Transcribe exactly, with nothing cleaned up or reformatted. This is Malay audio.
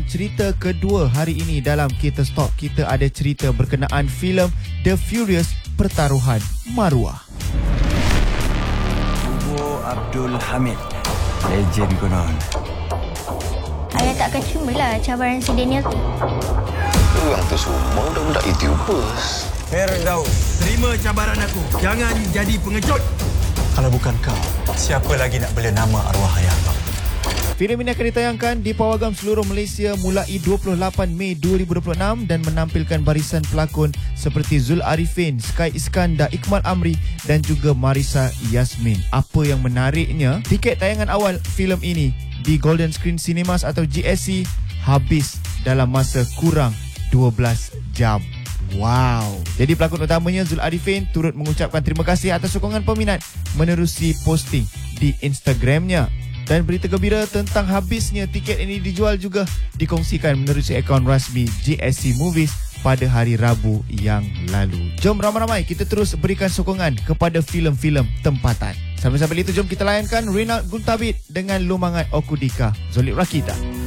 cerita kedua hari ini dalam Kita Stop. Kita ada cerita berkenaan filem The Furious Pertaruhan Maruah. Tubuh Abdul Hamid, legend konon. Ayah tak akan terimalah cabaran si Daniel tu. Orang tu semua budak-budak YouTubers. Firdaus, terima cabaran aku. Jangan jadi pengecut. Kalau bukan kau, siapa lagi nak bela nama arwah ayah kau? Filem ini akan ditayangkan di pawagam seluruh Malaysia mulai dua puluh lapan Mei dua ribu dua puluh enam dan menampilkan barisan pelakon seperti Zul Arifin, Sky Iskandar, Iqmal Amri dan juga Marissa Yasmin. Apa yang menariknya, tiket tayangan awal filem ini di Golden Screen Cinemas atau G S C habis dalam masa kurang dua belas jam. Wow. Jadi pelakon utamanya Zul Arifin turut mengucapkan terima kasih atas sokongan peminat menerusi posting di Instagramnya. Dan berita gembira tentang habisnya tiket ini dijual juga dikongsikan menerusi akaun rasmi G S C Movies pada hari Rabu yang lalu. Jom ramai-ramai kita terus berikan sokongan kepada filem-filem tempatan. Sambil-sambil itu jom kita layankan Rinald Guntabit dengan Lumangat Okudika, Zolid Rakita.